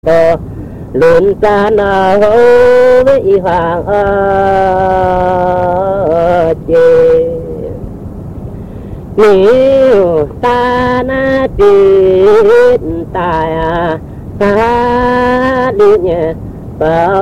to luôn ta nào với hoàng chê nếu ta na chết ta ta đi nhẹ bảo